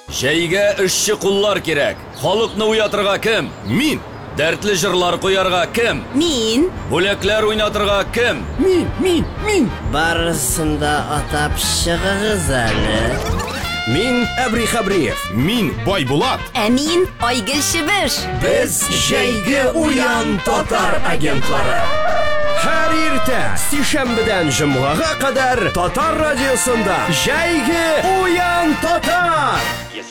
Жәйге ішші құллар керек. Халықны уятырға кім? Мин. Дәртлі жырлар қоярға кім? Мин. Бүләкләр уйнатырға кім? Мин. Барысында атап шығығыз әлі. Мин Әбри Хабриев. Мин Байбулат. Мин Айгөл Шибеш. Біз Жәйге уян татар агентлары. Her irte, sişembeden cumgaga kadar Tatar Radyosu'nda Жәйге uyan Tatar.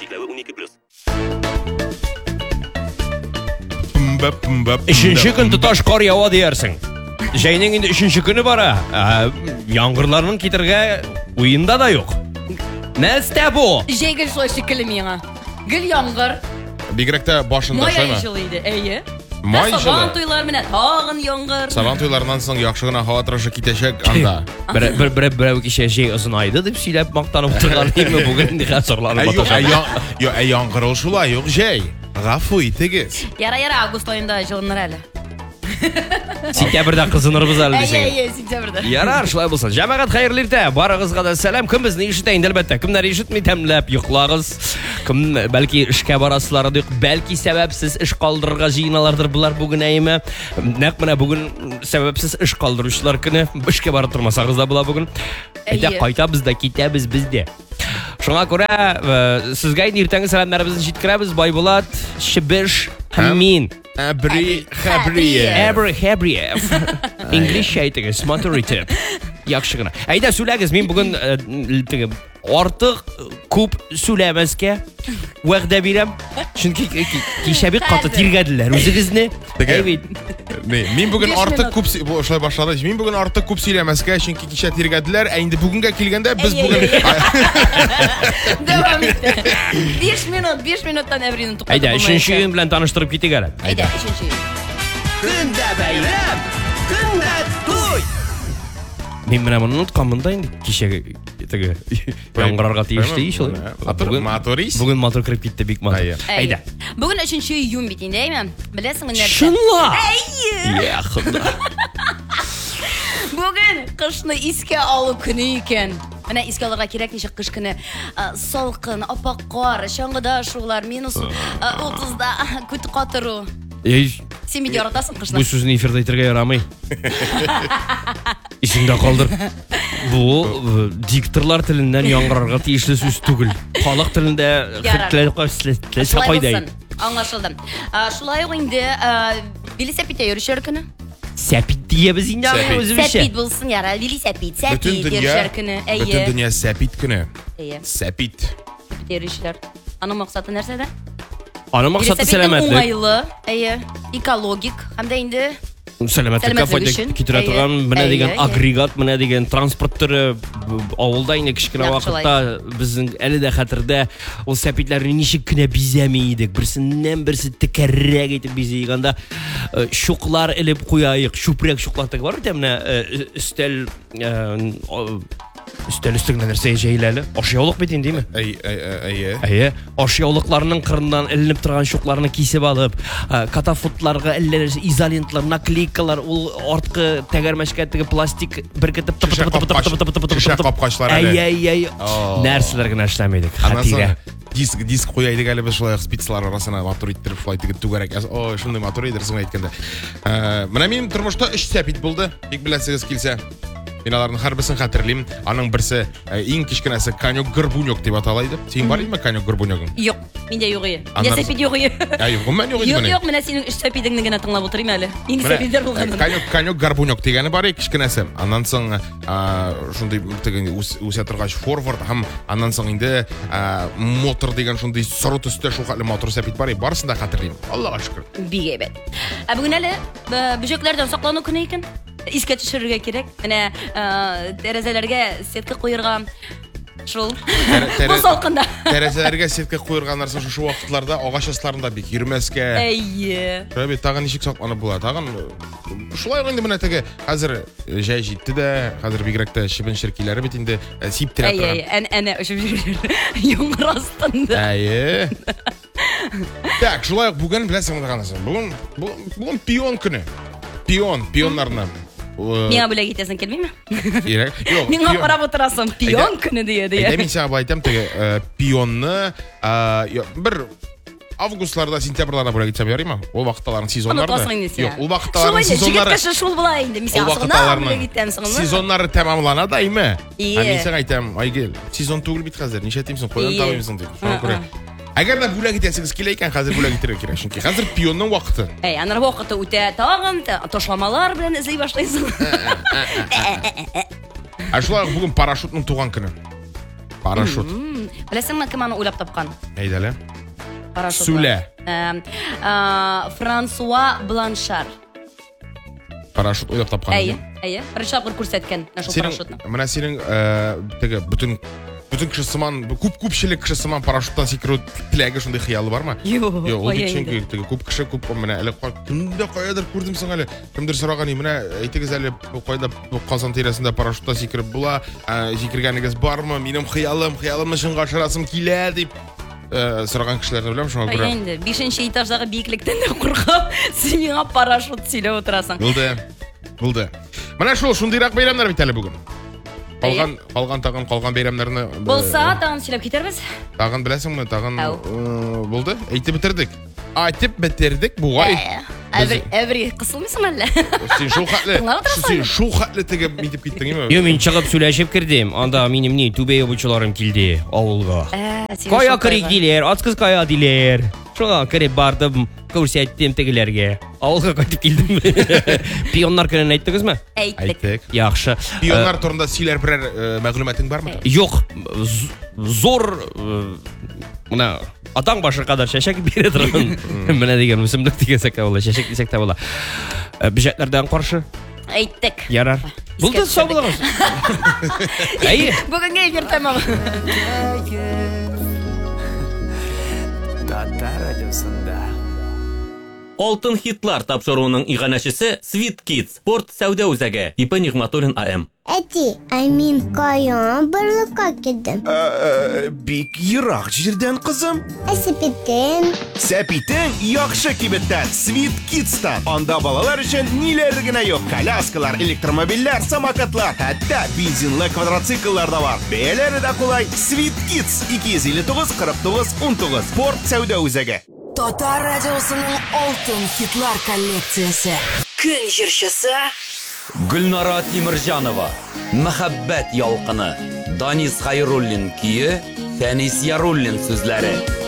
Üçüncü gün tutaş kar yava diyersin. Жәйнең инде üçüncü günü bара. Яңгырларның китергә уенда да юк. Нәрсә бу? Жәйгіл шулай шикелле миңа. Гүл яңгыр. Бигрәктә башында Май шаймы? жылы иде, әйе. Май Сабан жылы. туйлар менә тагын яңгыр. Сабан туйларынан соң яхшы гына һава торышы китәчәк анда. Берәү кичә Жәй озынайды дип сөйләп мактанып торган идеме бүген дигән сорларны баташа. Яңгыр ул шулай юк, Жәй. Гафу итегез. Яра, август айында жылыныр әле. Сентябрьдә кызынырбыз әле дисең. Әйе, сентябрьдә. Ярар, шулай булсын. Җәмәгать хәерле иртә. Барыгызга да сәлам. Кем безне ишетә инде әлбәттә. Кемнәр ишетми тәмләп йоклагыз. Кем бәлки эшкә барасылар дип, бәлки сәбәпсез эш калдырырга җыеналардыр булар бүген әйме. Нәкъ менә бүген сәбәпсез эш калдыручылар көне. Эшкә барып тормасагыз да була бүген. Әйдә кайтабыз да китәбез бездә. Шуңа күрә сезгә иртәнге сәламнарыбызны җиткерәбез. Байбулат, Шибеш, Мин. Әбри Хабриев. Инглиш әйтегез, моторитеп. Яхшы гына. Әйдә сөйләгез, мин бүген артык күп сөйләмәскә вәгъдә бирәм. Чөнки кичә бик каты тиргәделәр үзегезне. Мин бүген артык күп шулай башлады. Мин бүген артык күп сөйләмәскә, чөнки кичә тиргәделәр, ә инде бүгенгә килгәндә без бүген Дәвам итә. 5 минуттан Әбрине туктатып. Әйдә, өченче өн белән таныштырып китик әле. Әйдә, өченче. Көндә бәйрәм, көндә туй. Мин менә моны унытканмын да инде кичә теге яңгырарга тиешле иш ул. Моторист. Бүген мотор кирип китте бик мотор. Әйдә. Бүген 3 июнь бит инде, әйме? Беләсеңме нәрсә? Шунла. Әйе. Я худа. Бүген кышны искә алу көне икән. Менә искә алырга кирәк ничек кыш көне. Салкын, апак кар, чаңгыда шулар, минус 30да күт катыру. Син бит яратасың кышны. Бу сүзне эфирдә әйтергә ярамый. Исеңдә калдыр. Бу дикторлар теленнән яңгырарга тиешле сүз түгел. Халык телендә хәтләр кайсы кайда. Аңлашылды. Шулай ук инде велосипедта йөрүчеләр көне. Сәпит диябез инде үзебезчә. Сәпит булсын яра, велосипед, сәпит йөрүчеләр көне. Бөтен дөнья сәпит көне. Әйе. Сәпит. Йөрүчеләр. Аның максаты нәрсәдә? Аның максаты сәламәтлек. Уңайлы, әйе, экологик, һәм дә инде Сәламәтлеккә файда китерә торган менә дигән агрегат, менә дигән транспорт төре авылда инде кичкенә вакытта безнең әле дә хәтердә ул сәпитләрне ничек кенә бизәми идек. Берсеннән берсе текәррәк итеп бизәйгән анда шуклар элеп куяйык. Шупрәк шуклар теге бар бит менә өстәл үстәле нәрсә җәйләле. Ашъяулык бит инде, Әйе. Әйе, ашъяулыкларның кырыннан эленеп торган шукларны кисеп алып, катафутларга әллә изолентлар, наклейкалар, ул арткы тәгәрмәчкә теге пластик беркетеп Шешә капкачлар әле. Әйе. Нәрсәләр генә эшләмәйдек. Хәтирә. Диск куя идек әле без шулай спицлар арасына мотор иттереп шулай теге түгәрәк. О, шундый мотор идерсең әйткәндә. Менә минем тормышта 3 сәпит булды. Бик беләсегез килсә. Мин аларның һәрберсен хәтерлим. Аның берсе иң кичкенәсе конек-горбунек дип аталайды. Син бар идеме конек-горбунегың? Юк, миндә юк иде. Миндә сәпит юк иде. Юк, мен юк иде. Юк, менә синең 3 сәпитеңне генә тыңлап утырыйм әле. Иң сәпитләр булган. Конек-горбунек дигәне бар кичкенәсе. Аннан соң шундый теге үсә торгач форвард һәм аннан соң инде мотор дигән шундый соры төстә шул хәтле мотор сәпит бар. Барысын да хәтерлим. Аллага шөкер. Бик әйбәт. Бүген әле бүҗәкләрдән саклану көне икән. Искә төшерергә кирәк. Менә тәрәзәләргә сетка куярга шул. Бу салкында. Тәрәзәләргә сетка куярга нарса шу вакытларда агач асларында бик йөрмәскә. Әйе. Шулай бит тагын ничек сакланып була? Тагын шулай инде менә теге хәзер җәй җитте дә, хәзер бигрәк тә чебен-черкиләре бит инде сиптерә торган. Әйе, әнә өчеп йөрүләр. Яңгыр астында. Әйе. Так, шулай ук бүген беләсеңме дигәнсең. Бүген пион көне. Пионнарны Миңа бүләк итәсең килмейме? Керек. Yok. Миңа карап отырасың, пион көне дия. Әйдә мин сиңа былай әйтәм, теге пионны бер августларда, сентябрларда бүләк итсәм ярыймы? Ул вакытларның сезоннары. Юк, ул вакытларның сезоннары. Жигит кеше шул була инде. Мин сиңа бүләк итәм соңны. Сезоннары тәмамлана да име? Ие. Мин сиңа әйтәм, Айгел, сезон түгел бит хәзер. Нишләп тимсең? Каян табыйсың дип. Шуңа күрә. Әгәр дә бүләк итәсегез килә икән, хәзер бүләк итәргә кирәк. Чөнки хәзер пионның вакыты. Аны вакыты үтә, тагын ташламалар белән эзли башлайсың. Шулай бүген парашютның туган көне. Парашют. Беләсеңме кем аны уйлап тапкан? Әйдәле. Парашют. Сүлә. Франсуа Бланшар. Парашют уйлап тапкан. Әйе. Беренче тапкыр күрсәткән шул парашютны. Менә синең теге бүтән кеше сыман, күпчелек кеше сыман парашюттан сикерү теләге шундый хыялы бармы? Юк, ул чөнки теге күп кеше күп менә әле кемдә каядыр күрдем соң әле. Кемдер сораган, менә әйтегез әле кайда Казан тирәсендә парашюттан сикереп була, сикергәнегез бармы? Минем хыялым чынга ашырасым килә дип сораган кешеләрне беләм, шуңа күрә. Инде 5нче этаждагы биеклектән дә куркып, син миңа парашют сөйләп утырасың. Булды. Менә шундыйрак бәйрәмнәр бит әле бүген. Калган бәйрәмнәрне Булса, тагын сөйләп китәрбез. Тагын беләсеңме? Тагын булды. Әйтеп бетердек. Бугай. Эври кысылмыйсың әллә? Син шул хәтле теге битеп киттең име? Yo, мин чыгып сөйләшеп кирдем. Анда минем түбә ябучыларым килде авылга. Кая кирик диләр, ацкыз кая диләр. Шуңа кирип бардым, күрсәттем тегеләргә. Авылга кайтып килдем. Пионнар көнен әйттегезме? Әйттек. Яхшы. Пионнар турында сөйләр берәр мәгълүматың бармы? Юк, зор менә атаң башы кадәр чәчәк бирә торган. Менә дигән үсемлек дигәнсәк тә була, чәчәк дисәк тә була. Бөҗәкләрдән каршы Әйттек. ярар. Булды, сау булыгыз. Әйе. Бүгенге эфир тәмам. Алтын хитлар тапшыруының иганәчесе Sweet Kids спорт сәүдә үзәге. Ипа Нигъматуллин АМ. Әти, мин каян барлыкка килдем? Бик ерак җирдән, кызым. Сәпитен. Сәпитең яхшы кибеттән, Sweet Kids'тан. Анда балалар өчен ниләр генә юк. Коляскалар, электромобильләр, самокатлар, хәтта бензинлы квадроцикллар да бар. Бәяләре дә кулай. Sweet Kids 259-49-19 спорт сәүдә үзәге. Татар радиосының алтын хитлар коллекциясе. Көн җырчысы Гөлнара Тимирҗанова, Мәхәббәт ялкыны, Данис Хайруллин көе, Фәнис Яруллин сүзләре.